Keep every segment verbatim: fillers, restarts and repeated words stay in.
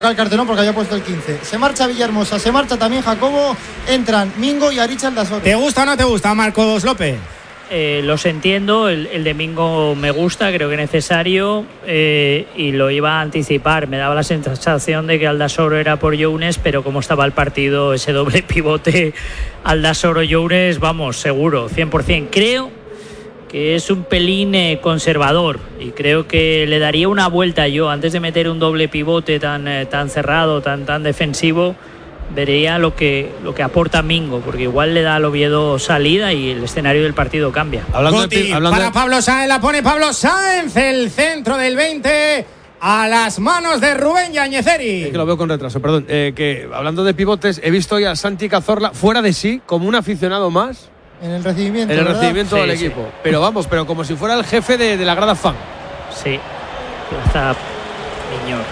el cartelón porque había puesto el quince. Se marcha Villahermosa, se marcha también Jacobo, entran Mingo y Arich Aldasoro. ¿Te gusta o no te gusta, Marcos López? Eh, los entiendo, el, el de Mingo me gusta, creo que es necesario eh, y lo iba a anticipar. Me daba la sensación de que Aldasoro era por Younes, pero como estaba el partido, ese doble pivote Aldasoro-Younes, vamos, seguro, cien por ciento. Creo que es un pelín eh, conservador y creo que le daría una vuelta yo antes de meter un doble pivote tan, eh, tan cerrado, tan, tan defensivo. Vería lo que, lo que aporta Mingo, porque igual le da al Oviedo salida y el escenario del partido cambia. Hablando Goti, de, hablando para de... Pablo Sáenz, la pone Pablo Sáenz, el centro del veinte a las manos de Rubén Yañezeri. Es que lo veo con retraso, perdón. Eh, que hablando de pivotes, he visto hoy a Santi Cazorla fuera de sí, como un aficionado más. En el recibimiento. En el ¿verdad? recibimiento sí, del sí. equipo. Pero vamos, pero como si fuera el jefe de, de la grada fan. Sí, está niño.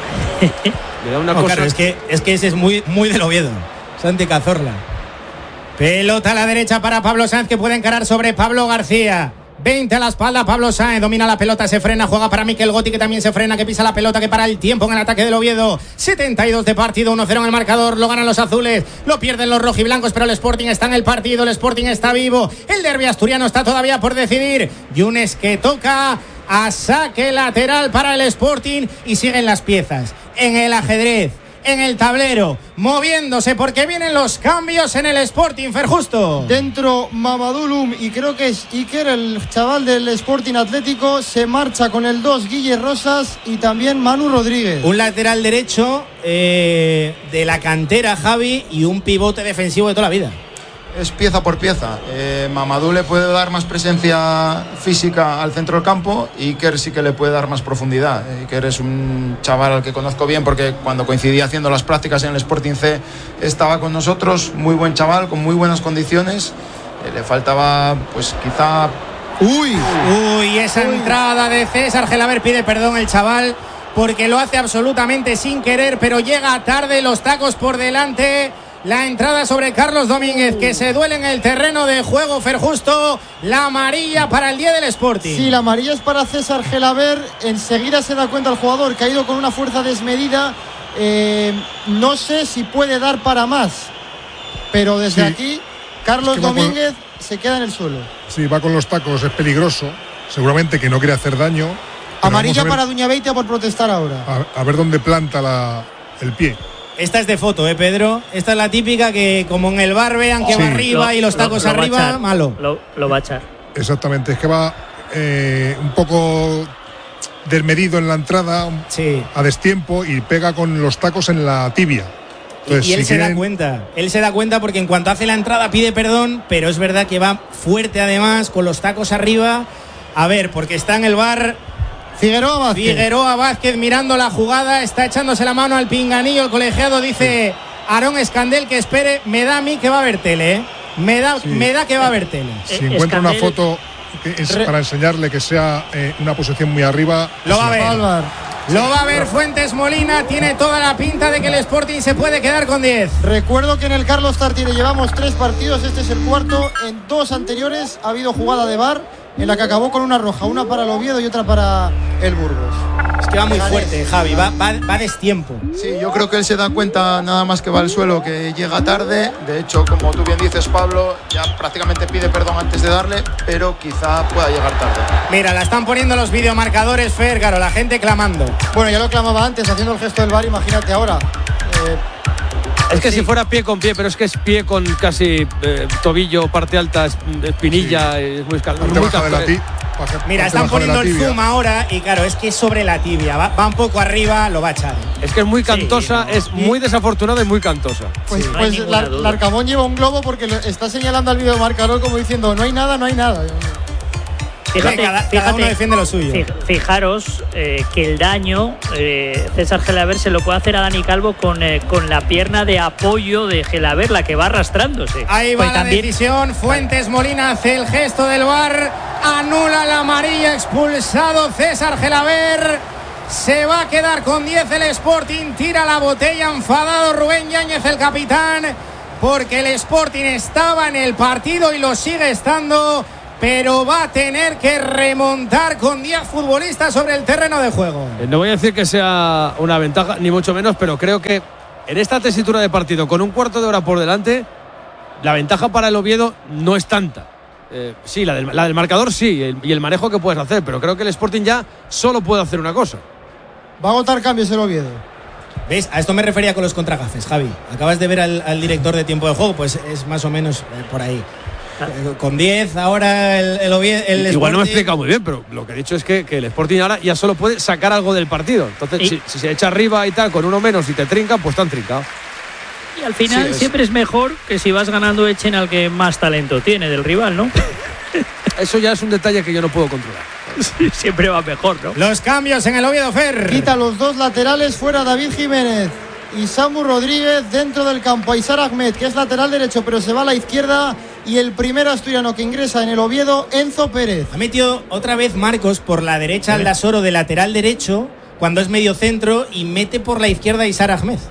Me da una no, cosa. Claro, es que, es que ese es muy, muy del Oviedo. Santi Cazorla. Pelota a la derecha para Pablo Sáenz, que puede encarar sobre Pablo García. veinte a la espalda, Pablo Sáenz domina la pelota, se frena, juega para Mikel Goti, que también se frena, que pisa la pelota, que para el tiempo en el ataque del Oviedo. setenta y dos de partido, uno cero en el marcador, lo ganan los azules, lo pierden los rojiblancos, pero el Sporting está en el partido, el Sporting está vivo, el derbi asturiano está todavía por decidir. Younes que toca a saque lateral para el Sporting y siguen las piezas en el ajedrez, en el tablero, moviéndose porque vienen los cambios en el Sporting, Ferjusto. Dentro Mamadulum y creo que es Iker, el chaval del Sporting Atlético, se marcha con el dos Guille Rosas y también Manu Rodríguez. Un lateral derecho eh, de la cantera, Javi, y un pivote defensivo de toda la vida. Es pieza por pieza. Eh, Mamadou le puede dar más presencia física al centro del campo y Iker sí que le puede dar más profundidad. Eh, Iker es un chaval al que conozco bien porque cuando coincidí haciendo las prácticas en el Sporting C estaba con nosotros, muy buen chaval, con muy buenas condiciones. Eh, le faltaba, pues quizá... ¡Uy! ¡Uy! Esa Uy. entrada de César Gelaber, pide perdón el chaval porque lo hace absolutamente sin querer, pero llega tarde, los tacos por delante. La entrada sobre Carlos Domínguez, que se duele en el terreno de juego, Ferjusto. La amarilla para el día del Sporting. Sí, la amarilla es para César Gelaber. Enseguida se da cuenta el jugador que ha ido con una fuerza desmedida. Eh, no sé si puede dar para más, pero desde sí. aquí Carlos es que Domínguez con... se queda en el suelo. Sí, va con los tacos, es peligroso. Seguramente que no quiere hacer daño. Amarilla para Duñabeitia por protestar ahora. A, a ver dónde planta la, el pie. Esta es de foto, ¿eh, Pedro? Esta es la típica que, como en el bar, vean que sí. va arriba lo, y los tacos lo, lo arriba, malo. Lo, lo va a echar. Exactamente, es que va eh, un poco desmedido en la entrada, sí. a destiempo, y pega con los tacos en la tibia. Entonces, y él si se quieren... da cuenta, él se da cuenta porque en cuanto hace la entrada pide perdón, pero es verdad que va fuerte además, con los tacos arriba. A ver, porque está en el bar... Figueroa Vázquez. Figueroa Vázquez mirando la jugada, está echándose la mano al pinganillo. El colegiado dice Aarón Escandel que espere. Me da a mí que va a haber tele, ¿eh? Me da, sí. me da que va a haber tele. Si eh, encuentra Escandel... una foto que es para enseñarle que sea eh, una posición muy arriba, lo va a ver. Palvar. Lo va a ver Fuentes Molina. Tiene toda la pinta de que el Sporting se puede quedar con diez. Recuerdo que en el Carlos Tartiere llevamos tres partidos. Este es el cuarto. En dos anteriores ha habido jugada de V A R en la que acabó con una roja, una para el Oviedo y otra para el Burgos. Es que va muy fuerte, Javi, va, va, va a destiempo. Sí, yo creo que él se da cuenta nada más que va al suelo que llega tarde. De hecho, como tú bien dices, Pablo, ya prácticamente pide perdón antes de darle, pero quizá pueda llegar tarde. Mira, la están poniendo los videomarcadores, Fer, claro, la gente clamando. Bueno, ya lo clamaba antes, haciendo el gesto del V A R, imagínate ahora. Eh, Es que sí. si fuera pie con pie, pero es que es pie con casi eh, tobillo, parte alta, espinilla, sí. es muy escalado. Mira, están poniendo el zoom ahora y claro, es que es sobre la tibia, va, va un poco arriba, lo va a echar. Es que es muy cantosa, sí, no. es muy desafortunada y muy cantosa. Pues, sí, no pues la, Larcamón lleva un globo porque está señalando al videomarcador como diciendo no hay nada, no hay nada. Fíjate, cada, fíjate, cada uno defiende lo suyo. Fijaros eh, que el daño eh, César Gelaber se lo puede hacer a Dani Calvo con, eh, con la pierna de apoyo de Gelaber, la que va arrastrándose. Ahí va pues la también... decisión. Fuentes Molina hace el gesto del V A R, anula la amarilla, expulsado César Gelaber. Se va a quedar con diez el Sporting, tira la botella enfadado Rubén Yáñez, el capitán, porque el Sporting estaba en el partido y lo sigue estando. pero va a tener que remontar con diez futbolistas sobre el terreno de juego. Eh, no voy a decir que sea una ventaja, ni mucho menos, pero creo que en esta tesitura de partido, con un cuarto de hora por delante, la ventaja para el Oviedo no es tanta. Eh, sí, la del, la del marcador sí, el, y el manejo que puedes hacer, pero creo que el Sporting ya solo puede hacer una cosa. Va a agotar cambios el Oviedo. ¿Ves? A esto me refería con los contragafes, Javi. Acabas de ver al, al director de tiempo de juego, pues es más o menos eh, por ahí. Eh, con diez, ahora el, el Oviedo. El Igual Sporting... no me he explicado muy bien, pero lo que he dicho es que, que el Sporting ahora ya solo puede sacar algo del partido. Entonces, si, si se echa arriba y tal, con uno menos y te trinca, pues te han trincado. Y al final sí, es. siempre es mejor que si vas ganando echen al que más talento tiene del rival, ¿no? Eso ya es un detalle que yo no puedo controlar. Sí, siempre va mejor, ¿no? Los cambios en el Oviedo, Fer. Quita los dos laterales, fuera David Jiménez y Samu Rodríguez, dentro del campo Aysar Ahmed, que es lateral derecho, pero se va a la izquierda, y el primer asturiano que ingresa en el Oviedo, Enzo Pérez. Ha metido otra vez Marcos por la derecha Aldasoro de lateral derecho cuando es medio centro, y mete por la izquierda Aysar Ahmed.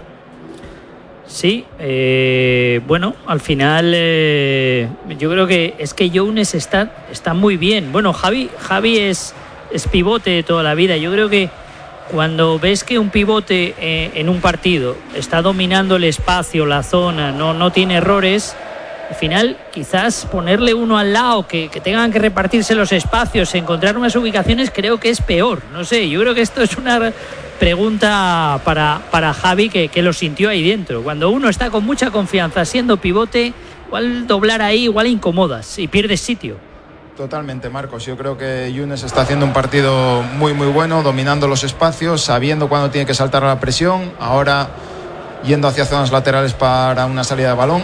Sí, eh, bueno, al final eh, yo creo que es que Younes está, está muy bien. Bueno, Javi, Javi es, es pivote de toda la vida. Yo creo que cuando ves que un pivote eh, en un partido está dominando el espacio, la zona, no, no tiene errores, al final quizás ponerle uno al lado, que, que tengan que repartirse los espacios, encontrar unas ubicaciones, creo que es peor. No sé, yo creo que esto es una pregunta para, para Javi, que, que lo sintió ahí dentro. Cuando uno está con mucha confianza siendo pivote, igual doblar ahí, igual incomodas y pierdes sitio. Totalmente, Marcos. Yo creo que Younes está haciendo un partido muy muy bueno, dominando los espacios, sabiendo cuándo tiene que saltar a la presión, ahora yendo hacia zonas laterales para una salida de balón.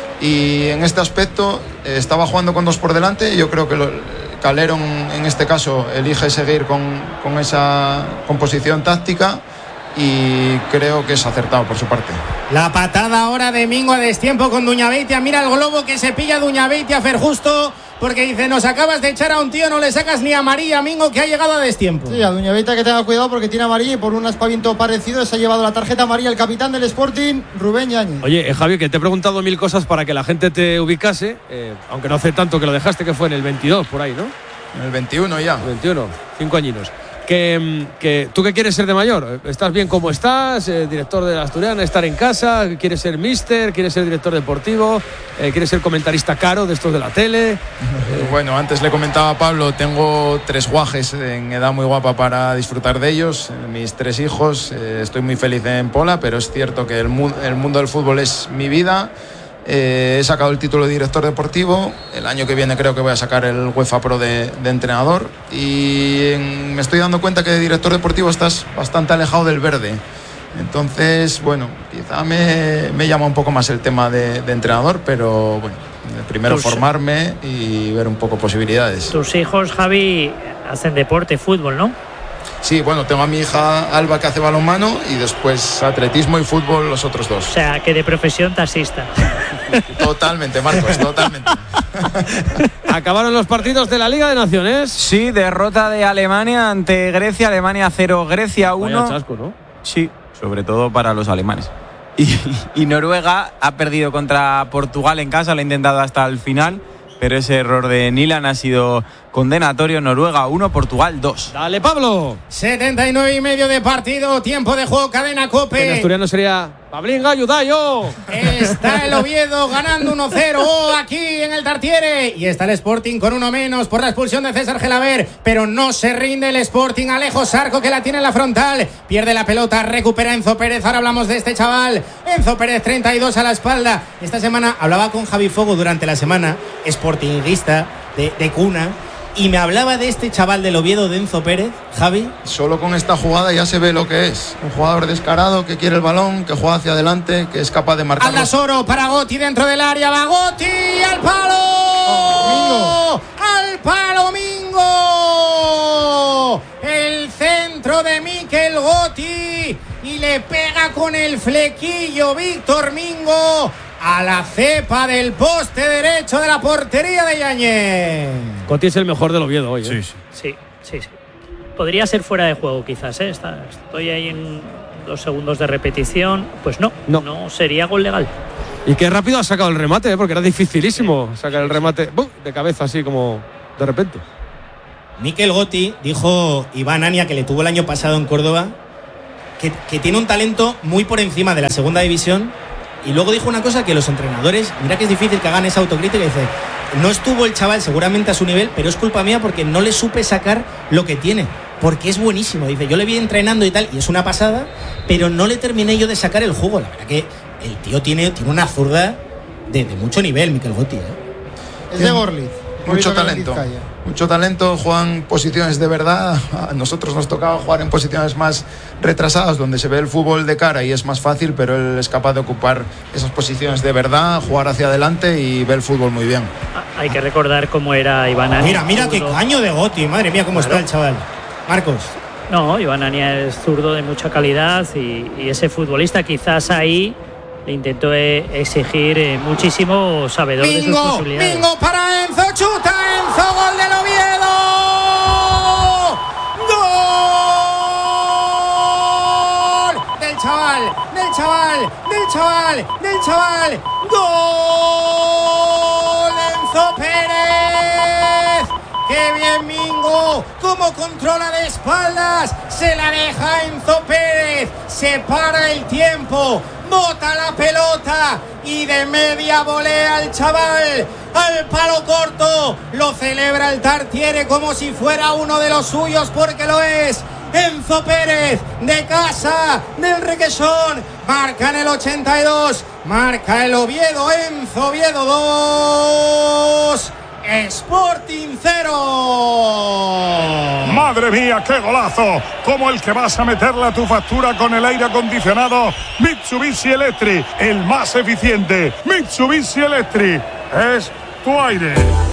Y en este aspecto eh, estaba jugando con dos por delante. Yo creo que lo, Calero en este caso elige seguir con, con esa composición táctica, y creo que es acertado por su parte. La patada ahora de Mingo a destiempo con Duñabeitia. Mira el globo que se pilla Duñabeitia, Fer, justo porque dice: nos acabas de echar a un tío, no le sacas ni amarilla a Mingo, que ha llegado a destiempo. Sí, a Duñabeitia que tenga cuidado porque tiene amarilla, y por un aspaviento parecido se ha llevado la tarjeta amarilla el capitán del Sporting, Rubén Yáñez. Oye, eh, Javi, que te he preguntado mil cosas para que la gente te ubicase, eh, aunque no hace tanto que lo dejaste, que fue en el veintidós, por ahí, ¿no? En el veintiuno ya. veintiuno, cinco añinos. Que, que, ¿Tú qué quieres ser de mayor? ¿Estás bien como estás? Eh, director de la Asturiana, estar en casa, ¿quieres ser míster? ¿Quieres ser director deportivo? Eh, ¿Quieres ser comentarista caro de estos de la tele? Eh, bueno, antes le comentaba a Pablo, tengo tres guajes en edad muy guapa para disfrutar de ellos, mis tres hijos, eh, estoy muy feliz en Pola, pero es cierto que el, mu- el mundo del fútbol es mi vida. Eh, he sacado el título de director deportivo, el año que viene creo que voy a sacar el UEFA Pro de, de entrenador, y en, me estoy dando cuenta que de director deportivo estás bastante alejado del verde. Entonces, bueno, quizá me, me llama un poco más el tema de, de entrenador, pero bueno, primero Tus, formarme y ver un poco posibilidades. Tus hijos, Javi, hacen deporte, fútbol, ¿no? Sí, bueno, tengo a mi hija Alba, que hace balonmano, y después atletismo y fútbol los otros dos. O sea, que de profesión taxista. Totalmente, Marcos, totalmente. ¿Acabaron los partidos de la Liga de Naciones? Sí, derrota de Alemania ante Grecia. Alemania cero, Grecia uno. Vaya chasco, ¿no? Sí, sobre todo para los alemanes. Y, y Noruega ha perdido contra Portugal en casa, lo ha intentado hasta el final, pero ese error de Nilan ha sido condenatorio. Noruega uno, Portugal dos. Dale, Pablo. setenta y nueve y medio de partido, tiempo de juego, cadena COPE. En asturiano sería Pablinga, ayudayo. Está el Oviedo ganando uno cero aquí en el Tartiere, y está el Sporting con uno menos por la expulsión de César Gelaber, pero no se rinde el Sporting. Alejo Sarco, que la tiene en la frontal, pierde la pelota, recupera Enzo Pérez. Ahora hablamos de este chaval, Enzo Pérez, treinta y dos a la espalda. Esta semana hablaba con Javi Fogo durante la semana, sportinguista de, de cuna, y me hablaba de este chaval del Oviedo, de Enzo Pérez. Javi, solo con esta jugada ya se ve lo que es. Un jugador descarado, que quiere el balón, que juega hacia adelante, que es capaz de marcar. Aldasoro para Gotti dentro del área, va Gotti al palo. Oh, al palo Mingo. El centro de Mikel Gotti, y le pega con el flequillo Víctor Mingo a la cepa del poste derecho de la portería de Yáñez. Coti es el mejor del Oviedo hoy, ¿eh? Sí, sí, sí, sí. Podría ser fuera de juego quizás, ¿eh? Está, estoy ahí en dos segundos de repetición. Pues no, no, no sería gol legal. Y qué rápido ha sacado el remate, ¿eh? Porque era dificilísimo sacar el remate ¡bum!, de cabeza, así como de repente. Mikel Gotti dijo Iván Ania, que le tuvo el año pasado en Córdoba, que, que tiene un talento muy por encima de la segunda división, y luego dijo una cosa que los entrenadores, mira que es difícil que hagan esa autocrítica, y dice, no estuvo el chaval seguramente a su nivel, pero es culpa mía porque no le supe sacar lo que tiene, porque es buenísimo. Dice, yo le vi entrenando y tal, y es una pasada, pero no le terminé yo de sacar el jugo. La verdad que el tío tiene, tiene una zurda de, de mucho nivel, Mikel Gotti, ¿eh? Es de Gorliz. Mucho talento, mucho talento, juegan posiciones de verdad. A nosotros nos tocaba jugar en posiciones más retrasadas, donde se ve el fútbol de cara y es más fácil, pero él es capaz de ocupar esas posiciones de verdad, jugar hacia adelante y ve el fútbol muy bien. Hay que recordar cómo era Iván Ania. Mira, mira qué caño de Gotti, madre mía, cómo claro. está el chaval. Marcos. No, Iván Ania es zurdo de mucha calidad y, y ese futbolista quizás ahí le intentó exigir eh, muchísimo, sabedor Mingo, de sus posibilidades. Mingo para Enzo, chuta Enzo, gol del Oviedo. ¡Gol! Del chaval, del chaval, del chaval, del chaval. ¡Gol! Enzo Pérez. ¡Qué bien Mingo! ¡Cómo controla de espaldas! Se la deja Enzo Pérez. Se para el tiempo. Bota la pelota y de media volea el chaval al palo corto. Lo celebra el Tartiere como si fuera uno de los suyos, porque lo es. Enzo Pérez, de casa, del Requesón, marca en el ochenta y dos, marca el Oviedo. Enzo Oviedo dos, Sporting cero. Madre mía, qué golazo, como el que vas a meterle a tu factura con el aire acondicionado Mitsubishi Electric, el más eficiente. Mitsubishi Electric es tu aire.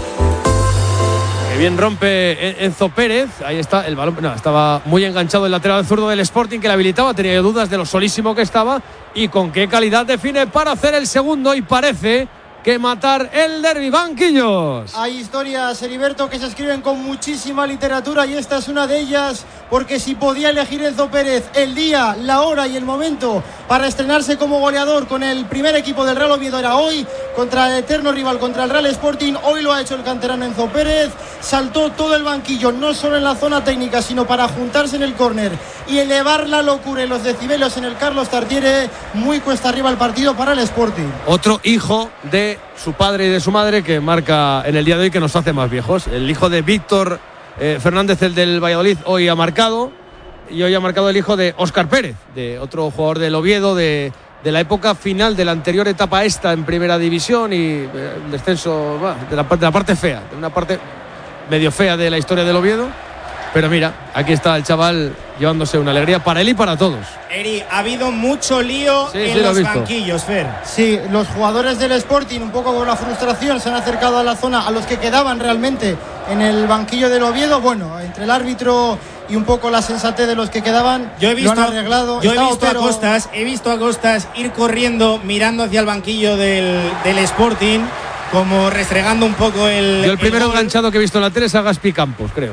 Que bien rompe Enzo Pérez, ahí está el balón, no, estaba muy enganchado el lateral zurdo del Sporting, que le habilitaba, tenía dudas de lo solísimo que estaba y con qué calidad define para hacer el segundo, y parece que matar el derbi. Banquillos. Hay historias, Heriberto, que se escriben con muchísima literatura, y esta es una de ellas, porque si podía elegir Enzo Pérez el día, la hora y el momento para estrenarse como goleador con el primer equipo del Real Oviedo, era hoy, contra el eterno rival, contra el Real Sporting. Hoy lo ha hecho el canterano Enzo Pérez, saltó todo el banquillo, no solo en la zona técnica, sino para juntarse en el córner y elevar la locura y los decibelios en el Carlos Tartiere. Muy cuesta arriba el partido para el Sporting. Otro hijo de su padre y de su madre que marca en el día de hoy, que nos hace más viejos. El hijo de Víctor eh, Fernández, el del Valladolid, hoy ha marcado, y hoy ha marcado el hijo de Óscar Pérez, de otro jugador del Oviedo, de, de la época final de la anterior etapa esta en primera división, y eh, el descenso bah, de, la, de la parte fea, de una parte medio fea de la historia del Oviedo. Pero mira, aquí está el chaval llevándose una alegría para él y para todos. Eri, ha habido mucho lío sí, en sí, los banquillos, Fer. Sí, los jugadores del Sporting, un poco con la frustración, se han acercado a la zona, a los que quedaban realmente en el banquillo del Oviedo. Bueno, entre el árbitro y un poco la sensatez de los que quedaban, yo he visto, lo han arreglado. Yo he visto, Otero, a Costas, he visto a Costas ir corriendo, mirando hacia el banquillo del, del Sporting, como restregando un poco el... Yo el primero el enganchado que he visto en la tele es a Gaspi Campos, creo.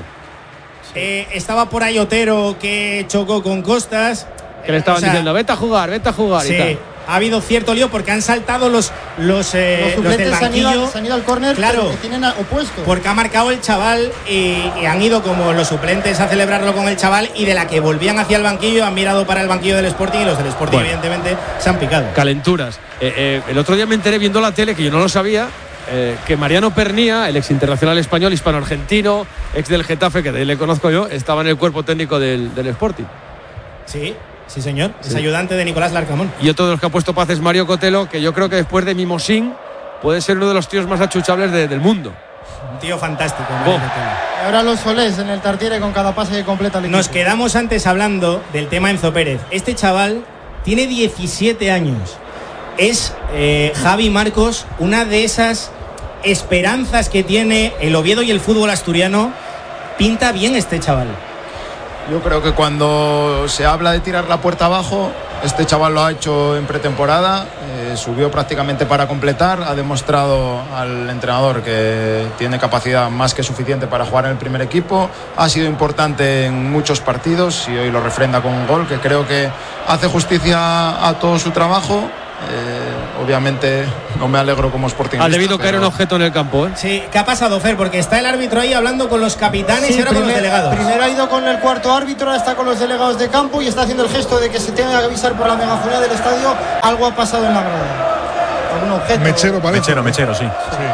Eh, estaba por ahí Otero, que chocó con Costas, que le estaban o sea, diciendo vete a jugar, vete a jugar. Sí, y tal. Ha habido cierto lío porque han saltado los los, eh, los, los del banquillo. Se han ido, se han ido al córner, claro, que tienen opuesto. Porque ha marcado el chaval y, y han ido como los suplentes a celebrarlo con el chaval, y de la que volvían hacia el banquillo han mirado para el banquillo del Sporting, y los del Sporting bueno, evidentemente se han picado. Calenturas. Eh, eh, el otro día me enteré viendo la tele, que yo no lo sabía, Eh, que Mariano Pernía, el ex internacional español, hispano-argentino, ex del Getafe, que de ahí le conozco yo, estaba en el cuerpo técnico del, del Sporting. Sí, sí señor, sí. Es ayudante de Nicolás Larcamón. Y otro de los que ha puesto paz es Mario Cotelo, que yo creo que después de Mimosín puede ser uno de los tíos más achuchables de, del mundo. Un tío fantástico, oh. Y ahora los solés en el Tartiere con cada pase que completa el equipo. Nos quedamos antes hablando del tema Enzo Pérez. Este chaval tiene diecisiete años. Es, eh, Javi, Marcos, una de esas esperanzas que tiene el Oviedo y el fútbol asturiano. Pinta bien este chaval. Yo creo que cuando se habla de tirar la puerta abajo, este chaval lo ha hecho en pretemporada, eh, subió prácticamente para completar, ha demostrado al entrenador que tiene capacidad más que suficiente para jugar en el primer equipo, ha sido importante en muchos partidos y hoy lo refrenda con un gol que creo que hace justicia a todo su trabajo. Eh, obviamente no me alegro como Sporting. Ha debido pero... caer un objeto en el campo, ¿eh? Sí, ¿qué ha pasado, Fer? Porque está el árbitro ahí hablando con los capitanes Sí, y ahora primer, con los delegados. Primero ha ido con el cuarto árbitro, ahora está con los delegados de campo y está haciendo el gesto de que se tenga que avisar por la megafonía del estadio. Algo ha pasado en la grada. Algún objeto. Mechero, parece. Mechero, mechero, sí. Sí.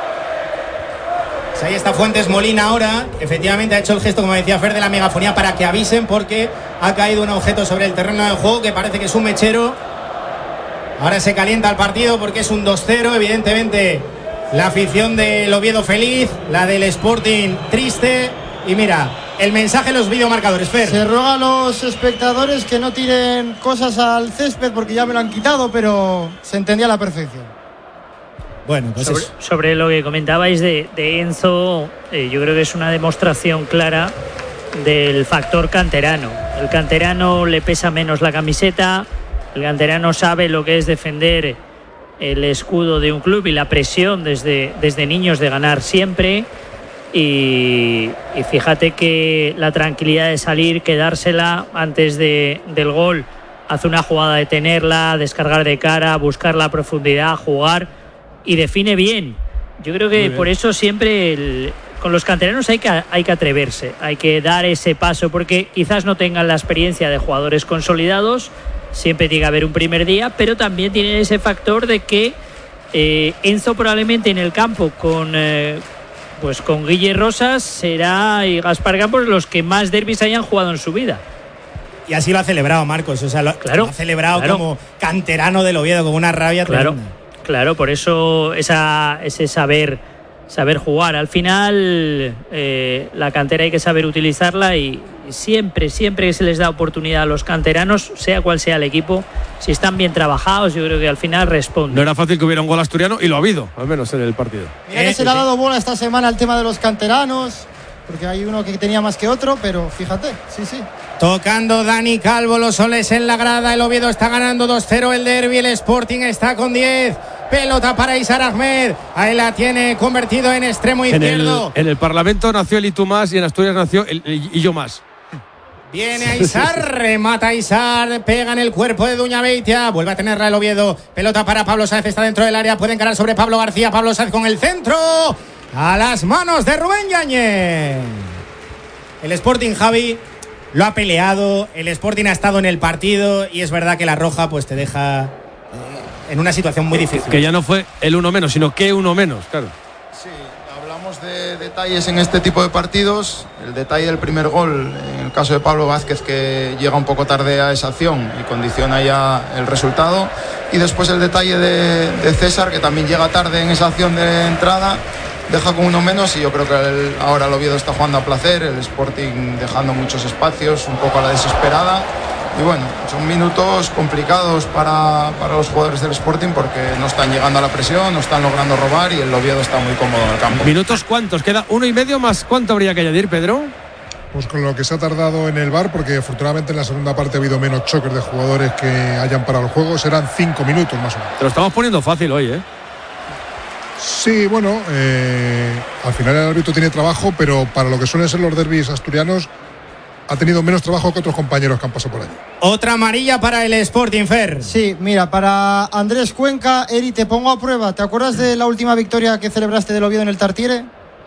Pues ahí está Fuentes Molina ahora. Efectivamente ha hecho el gesto, como decía Fer, de la megafonía para que avisen, porque ha caído un objeto sobre el terreno de juego que parece que es un mechero. Ahora se calienta el partido porque es un dos cero. Evidentemente la afición del Oviedo feliz, la del Sporting triste. Y mira, el mensaje en los videomarcadores, Fer. Se ruega a los espectadores que no tiren cosas al césped porque ya me lo han quitado, pero se entendía a la perfección. Bueno, pues sobre, eso. sobre lo que comentabais de, de Enzo, eh, yo creo que es una demostración clara del factor canterano. El canterano le pesa menos la camiseta, el canterano sabe lo que es defender el escudo de un club y la presión desde, desde niños de ganar siempre. Y, y fíjate que la tranquilidad de salir, quedársela antes de, del gol, hace una jugada de tenerla, descargar de cara, buscar la profundidad, jugar y define bien. Yo creo que por eso siempre el, con los canteranos hay que, hay que atreverse, hay que dar ese paso, porque quizás no tengan la experiencia de jugadores consolidados, siempre tiene que haber un primer día, pero también tienen ese factor de que eh, Enzo probablemente en el campo con... Eh, pues con Guille Rosas será y Gaspar Campos los que más derbis hayan jugado en su vida. Y así lo ha celebrado Marcos, o sea, lo, claro, lo ha celebrado claro. como canterano del Oviedo, como una rabia claro, tremenda. Claro, por eso esa, ese saber, saber jugar. Al final eh, la cantera hay que saber utilizarla y siempre, siempre que se les da oportunidad a los canteranos, sea cual sea el equipo, si están bien trabajados, yo creo que al final responden. No era fácil que hubiera un gol asturiano y lo ha habido, al menos en el partido. Mira que se le ha dado bola esta semana al tema de los canteranos, porque hay uno que tenía más que otro, pero fíjate, sí, sí. Tocando Dani Calvo, los soles en la grada, el Oviedo está ganando dos cero el derbi, el Sporting está con diez. Pelota para Isar Ahmed, ahí la tiene convertido en extremo izquierdo. En el, en el Parlamento nació el Itu Más y en Asturias nació el, el Y yo Más. Viene a Isar, remata a Isar, pega en el cuerpo de Duñabeitia, vuelve a tenerla el Oviedo, pelota para Pablo Sáenz, está dentro del área, puede encarar sobre Pablo García, Pablo Sáenz con el centro, a las manos de Rubén Yáñez. El Sporting, Javi, lo ha peleado, el Sporting ha estado en el partido y es verdad que la roja pues te deja en una situación muy difícil. Que ya no fue el uno menos, sino que uno menos, claro. Sí, hablamos de detalles en este tipo de partidos. El detalle del primer gol, en el caso de Pablo Vázquez, que llega un poco tarde a esa acción y condiciona ya el resultado. Y después el detalle de, de César, que también llega tarde en esa acción de entrada, deja con uno menos y yo creo que el, ahora el Oviedo está jugando a placer, el Sporting dejando muchos espacios, un poco a la desesperada. Y bueno, son minutos complicados para, para los jugadores del Sporting porque no están llegando a la presión, no están logrando robar y el Oviedo está muy cómodo en el campo. ¿Minutos cuántos? ¿Queda uno y medio más? ¿Cuánto habría que añadir, Pedro? Pues con lo que se ha tardado en el V A R, porque afortunadamente en la segunda parte ha habido menos choques de jugadores que hayan parado el juego, serán cinco minutos más o menos. Te lo estamos poniendo fácil hoy, ¿eh? Sí, bueno, eh, al final el árbitro tiene trabajo, pero para lo que suelen ser los derbis asturianos ha tenido menos trabajo que otros compañeros que han pasado por allí. Otra amarilla para el Sporting, Fer. Sí, mira, para Andrés Cuenca, Eri, te pongo a prueba. ¿Te acuerdas de la última victoria que celebraste del Oviedo en el Tartiere?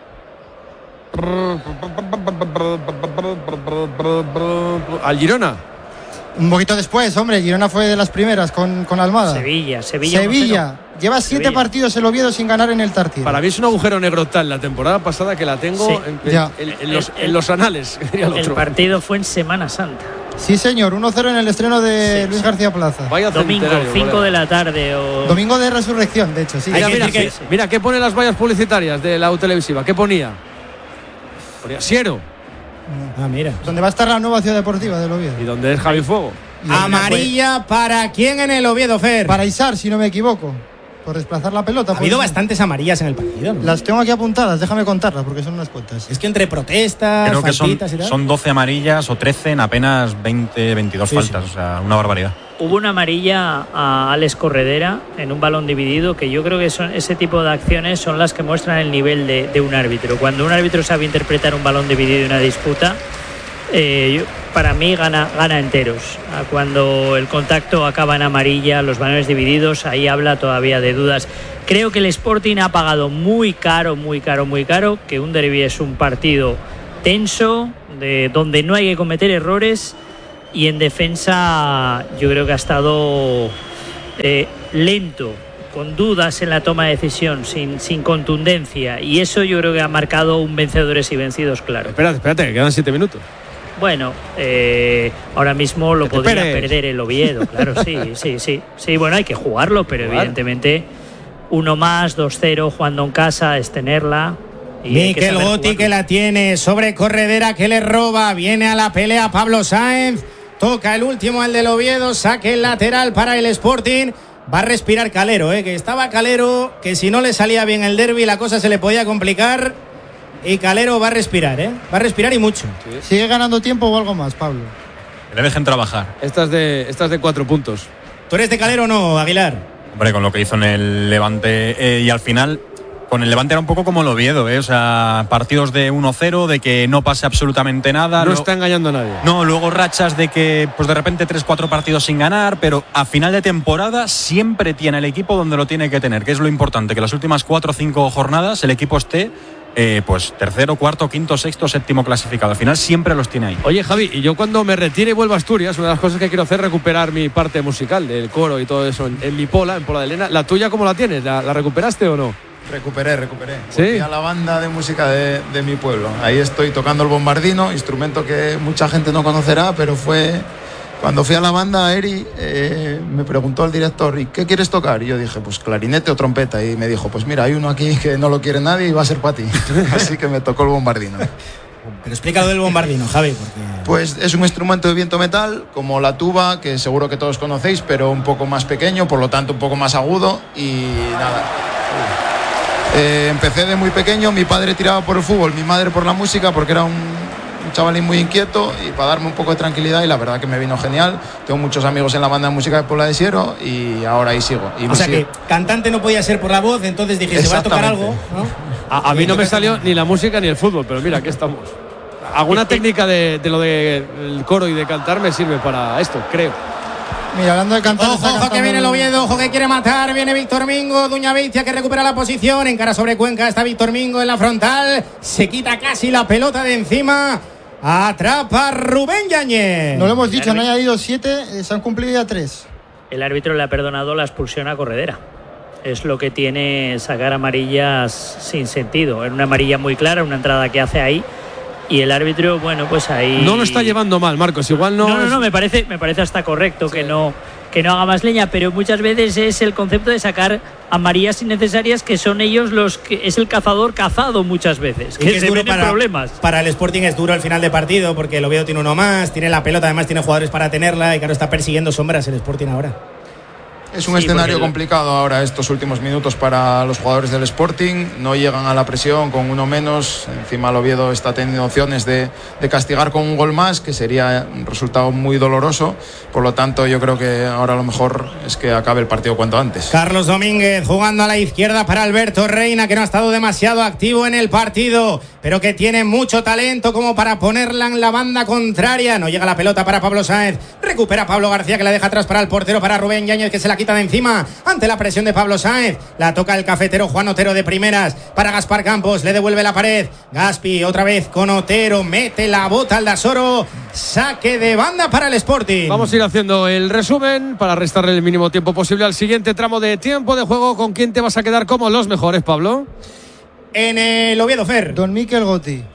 ¿Al Girona? Un poquito después, hombre, Girona fue de las primeras con, con Almada. Sevilla, Sevilla. Sevilla. Lleva siete Sevilla. partidos el Oviedo sin ganar en el Tartiere. Para mí es un agujero negro tal la temporada pasada que la tengo Sí. en, Ya. en- en los, en los anales. diría el El otro. partido fue en Semana Santa. Sí, señor, uno cero en el estreno de Sí, Luis sí. García Plaza. Vaya Domingo, centenario, cinco colega. de la tarde. O... Domingo de resurrección, de hecho, sí. Hay Mira, que mira, decir que, que- mira, ¿qué pone las vallas publicitarias de la U televisiva? ¿Qué ponía? Ponía Siero. Ah, mira. Donde va a estar la nueva ciudad deportiva del Oviedo. ¿Y dónde es Javi Fuego? Amarilla para quién en el Oviedo, Fer. Para Isar, si no me equivoco. Por desplazar la pelota. Ha habido pues, bastantes amarillas en el partido, ¿no? Las tengo aquí apuntadas, déjame contarlas porque son unas cuantas. Es que entre protestas, Creo que son, faltitas y tal. son doce amarillas o trece en apenas veinte, veintidós Sí, faltas. sí. O sea, una barbaridad. Hubo una amarilla a Alex Corredera en un balón dividido, que yo creo que son ese tipo de acciones son las que muestran el nivel de, de un árbitro. Cuando un árbitro sabe interpretar un balón dividido y una disputa, Eh, yo, para mí gana, gana enteros. Cuando el contacto acaba en amarilla, los balones divididos, ahí habla todavía de dudas. Creo que el Sporting ha pagado muy caro, muy caro, muy caro, que un derbi es un partido tenso, de donde no hay que cometer errores, y en defensa yo creo que ha estado eh, lento, con dudas en la toma de decisión, sin, sin contundencia, y eso yo creo que ha marcado un vencedores y vencidos claro. Espérate, espérate, que quedan siete minutos. Bueno, eh, ahora mismo lo podría esperes. perder el Oviedo, claro, sí, sí, sí. Sí, bueno, hay que jugarlo, pero Jugar. evidentemente uno más, dos cero, jugando en casa, es tenerla. Y hay que Mikel saber Goti jugarlo. que la tiene sobre Corredera, que le roba, viene a la pelea Pablo Sáenz, toca el último, el del Oviedo, saque el lateral para el Sporting. Va a respirar Calero, eh, que estaba Calero, que si no le salía bien el derbi la cosa se le podía complicar. Y Calero va a respirar, ¿eh? Va a respirar y mucho. ¿Sigue ganando tiempo o algo más, Pablo? Que le dejen trabajar. Estas de, estas de cuatro puntos. ¿Tú eres de Calero o no, Aguilar? Hombre, con lo que hizo en el Levante. Eh, y al final, con el Levante era un poco como el Oviedo, ¿eh? O sea, partidos de uno cero, de que no pase absolutamente nada. No Luego, está engañando a nadie. no, luego rachas de que pues de repente tres cuatro partidos sin ganar, pero a final de temporada siempre tiene el equipo donde lo tiene que tener, que es lo importante, que las últimas cuatro o cinco jornadas el equipo esté eh, pues tercero, cuarto, quinto, sexto, séptimo clasificado. Al final siempre los tiene ahí. Oye, Javi, y yo cuando me retire y vuelva a Asturias, una de las cosas que quiero hacer es recuperar mi parte musical, del coro y todo eso, en, en mi pola, en Pola de Elena. ¿La tuya cómo la tienes? ¿La, la recuperaste o no? Recuperé, recuperé. ¿Sí? Volví a la banda de música de, de mi pueblo. Ahí estoy tocando el bombardino, instrumento que mucha gente no conocerá, pero fue... Cuando fui a la banda, Eri eh, me preguntó el director, ¿y qué quieres tocar? Y yo dije, pues clarinete o trompeta. Y me dijo, pues mira, hay uno aquí que no lo quiere nadie y va a ser para ti. Así que me tocó el bombardino. Pero explica lo del bombardino, Javi, porque... Pues es un instrumento de viento metal, como la tuba, que seguro que todos conocéis, pero un poco más pequeño, por lo tanto un poco más agudo. Y nada... Eh, empecé de muy pequeño, mi padre tiraba por el fútbol, mi madre por la música, porque era un, un chavalín muy inquieto, y para darme un poco de tranquilidad, y la verdad que me vino genial. Tengo muchos amigos en la banda de música de Puebla de Siero y ahora ahí sigo. Y O sea sigo. que cantante no podía ser por la voz, entonces dije, se va a tocar algo, Exactamente. ¿no? A, a mí no me salió ni la música ni el fútbol, pero mira, aquí estamos. Alguna técnica de, de lo del coro y de cantar me sirve para esto, creo. Mira, hablando de cantar, Ojo, está ojo que cantando viene el el- Oviedo, ojo que quiere matar, viene Víctor Mingo, Duña Beitia que recupera la posición, encara sobre Cuenca, está Víctor Mingo en la frontal, se quita casi la pelota de encima, atrapa Rubén Yáñez. No lo hemos dicho, han añadido siete, eh, se han cumplido ya tres. El árbitro le ha perdonado la expulsión a Corredera. Es lo que tiene sacar amarillas sin sentido. Era una amarilla muy clara, una entrada que hace ahí. Y el árbitro, bueno, pues ahí... No lo está llevando mal, Marcos. Igual no. No, no, es- no, me parece, me parece hasta correcto que no, que no haga más leña, pero muchas veces es el concepto de sacar amarillas innecesarias, que son ellos los que es el cazador cazado muchas veces, Y que, que es se duro ven en para, problemas. para el Sporting, es duro el final de partido porque el Oviedo tiene uno más, tiene la pelota, además tiene jugadores para tenerla y claro, está persiguiendo sombras el Sporting ahora. Es un Sí, escenario porque- complicado ahora estos últimos minutos para los jugadores del Sporting. No llegan a la presión con uno menos. Encima el Oviedo está teniendo opciones de, de castigar con un gol más, que sería un resultado muy doloroso. Por lo tanto, yo creo que ahora lo mejor es que acabe el partido cuanto antes. Carlos Domínguez jugando a la izquierda para Alberto Reina, que no ha estado demasiado activo en el partido, pero que tiene mucho talento como para ponerla en la banda contraria. No llega la pelota para Pablo Sáenz. Recupera Pablo García, que la deja atrás para el portero, para Rubén Yáñez, que se la quita de encima ante la presión de Pablo Sáenz. La toca el cafetero Juan Otero de primeras para Gaspar Campos. Le devuelve la pared. Gaspi otra vez con Otero. Mete la bota al Dasoro. Saque de banda para el Sporting. Vamos a ir haciendo el resumen para restarle el mínimo tiempo posible al siguiente tramo de tiempo de juego. ¿Con quién te vas a quedar como los mejores, Pablo? En el Oviedo, Fer. Don Mikel Goti.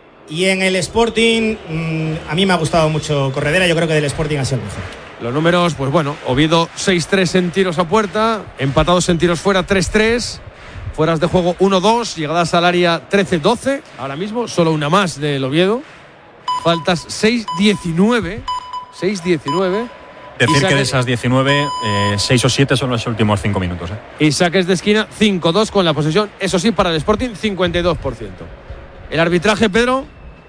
Y en el Sporting, mmm, a mí me ha gustado mucho Corredera. Yo creo que del Sporting ha sido el mejor. Los números, pues bueno, Oviedo seis tres en tiros a puerta, empatados en tiros fuera tres tres, fueras de juego uno dos, llegadas al área trece doce, ahora mismo solo una más del Oviedo, faltas seis diecinueve, seis diecinueve. Decir Y que saque- de esas diecinueve, eh, seis o siete son los últimos cinco minutos. ¿eh? Y saques de esquina cinco dos con la posesión, eso sí, para el Sporting cincuenta y dos por ciento. El arbitraje, Pedro,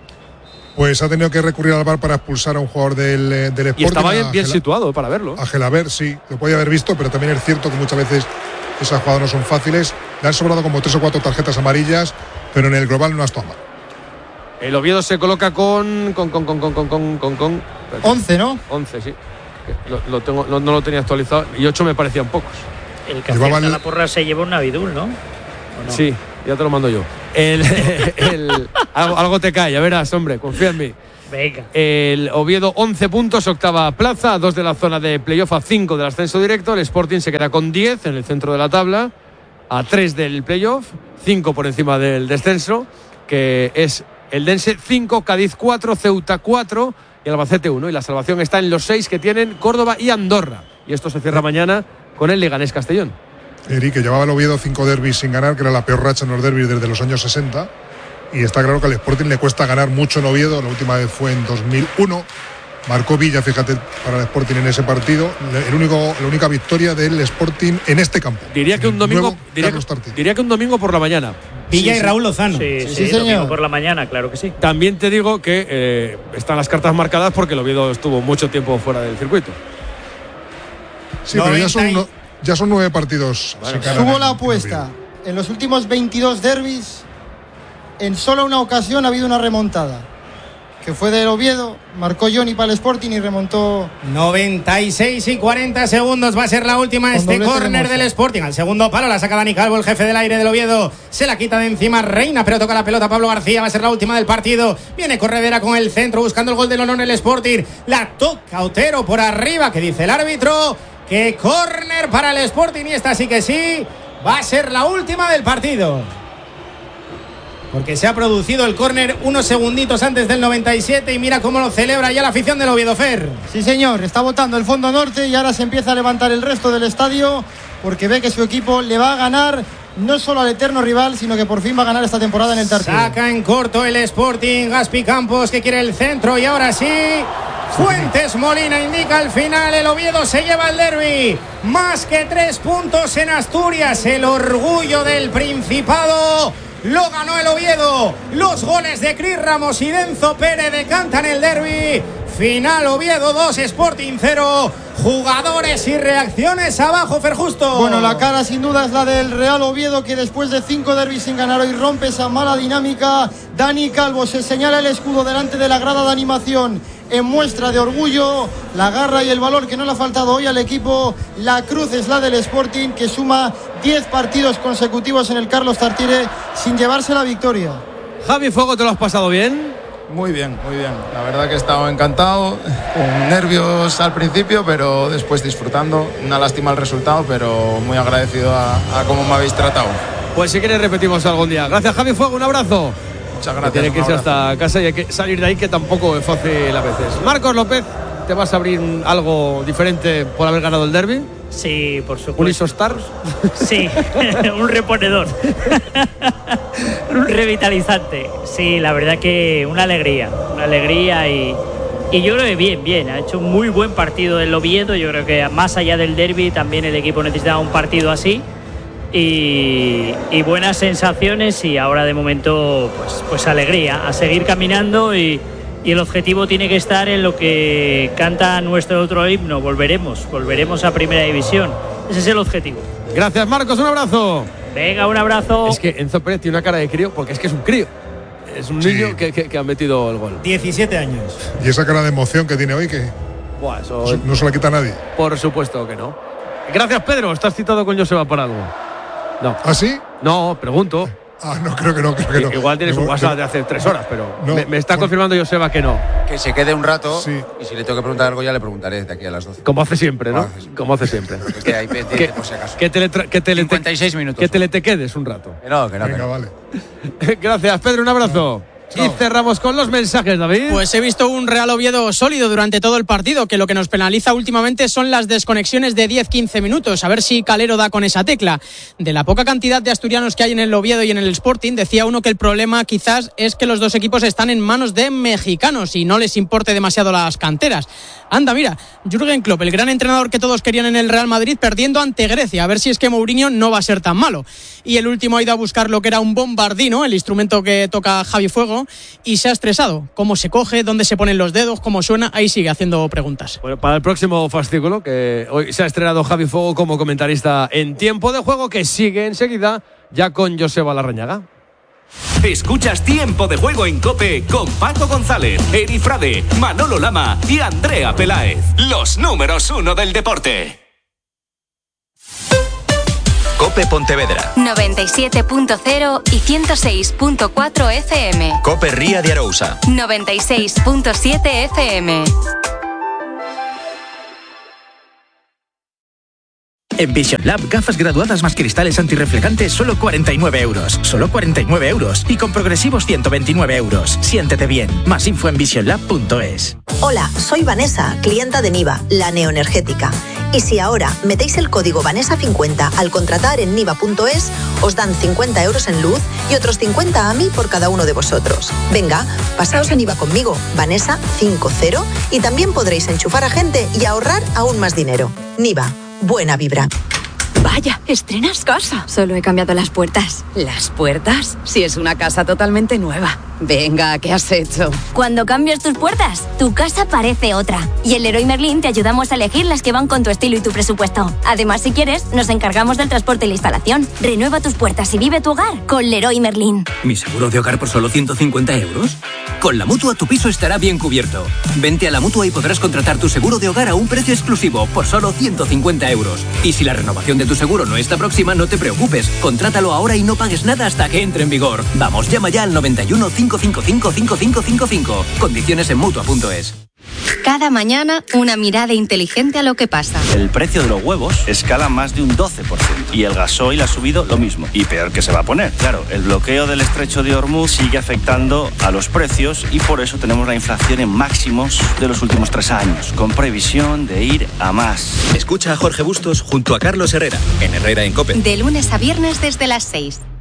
Pues ha tenido que recurrir al V A R para expulsar a un jugador del, eh, del Sporting. y estaba a bien, bien Gela- situado para verlo. A Gelaber, sí, lo podía haber visto, pero también es cierto que muchas veces esas jugadas no son fáciles. Le han sobrado como tres o cuatro tarjetas amarillas, pero en el global no ha estado mal. El Oviedo se coloca con. con. con. con. con. con. con. con, con once, ¿no? once, sí. Lo, lo tengo, no, no lo tenía actualizado. Y ocho me parecían pocos. El que acierta la porra se lleva un Navidul, ¿no? ¿O no? Sí, ya te lo mando yo. El, el, algo, algo te cae, ya verás, hombre, confía en mí. Venga. El Oviedo once puntos, octava plaza, dos de la zona de playoff, a cinco del ascenso directo. El Sporting se queda con diez en el centro de la tabla, a tres del playoff, cinco por encima del descenso, que es el Dense cinco, Cádiz cuatro, Ceuta cuatro y Albacete uno. Y la salvación está en los seis que tienen Córdoba y Andorra. Y esto se cierra mañana con el Leganés Castellón. Eri, que llevaba el Oviedo cinco derbis sin ganar, que era la peor racha en los derbis desde los años sesenta. Y está claro que al Sporting le cuesta ganar mucho en Oviedo. La última vez fue en dos mil uno. Marcó Villa, fíjate, para el Sporting en ese partido. El único, la única victoria del Sporting en este campo. Diría que un domingo, diría que, diría que un domingo por la mañana. Villa sí, y Raúl Lozano. Sí, sí, sí, sí señor. domingo por la mañana, claro que sí. También te digo que eh, están las cartas marcadas porque el Oviedo estuvo mucho tiempo fuera del circuito. Sí, pero ya son, no, ya son nueve partidos. Bueno, sin ganar Subo en- la en apuesta. Oviedo. En los últimos veintidós derbis, en solo una ocasión ha habido una remontada. Que fue del Oviedo, marcó Johnny para el Sporting y remontó. noventa y seis y cuarenta segundos va a ser la última. Con Este doblete de córner Moza. del Sporting. Al segundo palo la saca Dani Calvo, el jefe del aire del Oviedo. Se la quita de encima Reina, pero toca la pelota Pablo García. Va a ser la última del partido. Viene Corredera con el centro, buscando el gol del honor el Sporting. La toca Otero por arriba, que dice el árbitro. Que córner para el Sporting. Y esta sí que sí. Va a ser la última del partido. Porque se ha producido el córner unos segunditos antes del noventa y siete y mira cómo lo celebra ya la afición del Oviedo, Fer. Sí, señor, está votando el fondo norte y ahora se empieza a levantar el resto del estadio porque ve que su equipo le va a ganar no solo al eterno rival, sino que por fin va a ganar esta temporada en el Tartiere. Saca en corto el Sporting, Gaspi Campos que quiere el centro y ahora sí. Fuentes Molina indica al final, el Oviedo se lleva el derbi. Más que tres puntos en Asturias, el orgullo del Principado. Lo ganó el Oviedo. Los goles de Cris Ramos y Denzo Pérez decantan el derbi. Final Oviedo dos, Sporting cero. Jugadores y reacciones abajo, Ferjusto. Bueno, la cara sin duda es la del Real Oviedo, que después de cinco derbis sin ganar hoy rompe esa mala dinámica. Dani Calvo se señala el escudo delante de la grada de animación en muestra de orgullo, la garra y el valor que no le ha faltado hoy al equipo. La cruz es la del Sporting, que suma diez partidos consecutivos en el Carlos Tartiere sin llevarse la victoria. Javi Fuego, ¿te lo has pasado bien? Muy bien, muy bien. La verdad que he estado encantado, con nervios al principio, pero después disfrutando. Una lástima el resultado, pero muy agradecido a, a cómo me habéis tratado. Pues si quieres repetimos algún día. Gracias, Javi Fuego, un abrazo. Muchas gracias. Tiene que un irse abrazo. hasta casa y hay que salir de ahí, que tampoco es fácil a veces. Marcos López, ¿te vas a abrir algo diferente por haber ganado el derbi? Sí, por supuesto. ¿Un Isostar? Sí, un reponedor. Un revitalizante. Sí, la verdad que una alegría. Una alegría y, y yo creo que bien, bien. Ha hecho un muy buen partido el Oviedo. Yo creo que más allá del derbi también el equipo necesitaba un partido así. Y, y buenas sensaciones y ahora de momento pues, pues alegría. A seguir caminando y, y el objetivo tiene que estar en lo que canta nuestro otro himno. Volveremos, volveremos a Primera División. Ese es el objetivo. Gracias, Marcos, un abrazo. Venga, un abrazo. Es que Enzo Pérez tiene una cara de crío porque es que es un crío. Es un Sí. niño que, que, que ha metido el gol. diecisiete años. Y esa cara de emoción que tiene hoy, que Buah, eso, eso no se la quita a nadie. por supuesto que no. Gracias, Pedro. ¿Estás citado con Joseba para algo? No. ¿Ah, sí? No, pregunto. Ah, no, creo que no, creo que no. Igual tienes un Debo- WhatsApp debo- de hace tres horas, pero No, me, me está por- confirmando Joseba que no. Que se quede un rato Sí. y si le tengo que preguntar algo ya le preguntaré de aquí a las doce. Como hace siempre, ¿no? Como hace siempre. Como hace siempre. Que esté ahí pendiente Que, por si acaso. que te le tra- que te le te- cincuenta y seis minutos. que te le te quedes un rato. Que no, que no, que Venga, no. vale. Gracias, Pedro. Un abrazo. Chao. Y cerramos con los mensajes, David. Pues he visto un Real Oviedo sólido durante todo el partido, que lo que nos penaliza últimamente son las desconexiones de diez a quince minutos. A ver si Calero da con esa tecla. De la poca cantidad de asturianos que hay en el Oviedo y en el Sporting, decía uno que el problema quizás es que los dos equipos están en manos de mexicanos y no les importe demasiado las canteras. Anda, mira, Jürgen Klopp, el gran entrenador que todos querían en el Real Madrid, perdiendo ante Grecia. A ver si es que Mourinho no va a ser tan malo. Y el último ha ido a buscar lo que era un bombardino, el instrumento que toca Javi Fuego, y se ha estresado. Cómo se coge, dónde se ponen los dedos, cómo suena, ahí sigue haciendo preguntas. Bueno, para el próximo fascículo, que hoy se ha estrenado Javi Fuego como comentarista en Tiempo de Juego, que sigue enseguida ya con Joseba Larrañaga. Escuchas Tiempo de Juego en COPE con Paco González, Eri Frade, Manolo Lama y Andrea Peláez. Los números uno del deporte. COPE Pontevedra noventa y siete punto cero y ciento seis punto cuatro F M. COPE Ría de Arousa noventa y seis punto siete F M. En Vision Lab, gafas graduadas más cristales antirreflejantes, solo cuarenta y nueve euros. Solo cuarenta y nueve euros. Y con progresivos ciento veintinueve euros. Siéntete bien. Más info en vision lab punto es. Hola, soy Vanessa, clienta de Niva, la neoenergética. Y si ahora metéis el código Vanessa cincuenta al contratar en niva punto es, os dan cincuenta euros en luz y otros cincuenta a mí por cada uno de vosotros. Venga, pasaos a Niva conmigo, Vanessa cincuenta, y también podréis enchufar a gente y ahorrar aún más dinero. Niva. Buena vibra. Vaya, estrenas casa. Solo he cambiado las puertas. ¿Las puertas? Si es una casa totalmente nueva. Venga, ¿qué has hecho? Cuando cambias tus puertas, tu casa parece otra. Y en Leroy Merlin te ayudamos a elegir las que van con tu estilo y tu presupuesto. Además, si quieres, nos encargamos del transporte y la instalación. Renueva tus puertas y vive tu hogar con Leroy Merlin. ¿Mi seguro de hogar por solo ciento cincuenta euros? Con la Mutua tu piso estará bien cubierto. Vente a la Mutua y podrás contratar tu seguro de hogar a un precio exclusivo por solo ciento cincuenta euros. Y si la renovación de tu seguro no está próxima, no te preocupes. Contrátalo ahora y no pagues nada hasta que entre en vigor. Vamos, llama ya al noventa y uno, cinco cinco cinco, cinco cinco cinco cinco. Condiciones en Mutua punto es. Cada mañana, una mirada inteligente a lo que pasa. El precio de los huevos escala más de un doce por ciento y el gasoil ha subido lo mismo. Y peor que se va a poner. Claro, el bloqueo del estrecho de Hormuz sigue afectando a los precios y por eso tenemos la inflación en máximos de los últimos tres años, con previsión de ir a más. Escucha a Jorge Bustos junto a Carlos Herrera, en Herrera en COPE. De lunes a viernes desde las seis.